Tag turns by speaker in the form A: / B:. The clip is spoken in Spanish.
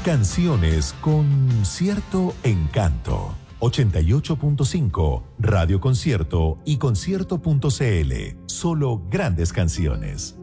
A: Canciones con cierto encanto. 88.5, Radio Concierto y concierto.cl. Solo grandes canciones.